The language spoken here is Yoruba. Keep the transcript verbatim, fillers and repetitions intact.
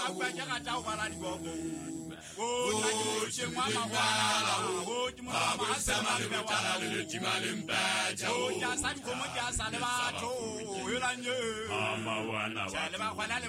kwa ke ga tao bala di go o na ke che mwa ma wa o ke mo ma sa ma le botala le timalempa o ja sa di go mo ja sa le batho o yo la nye ama wana wa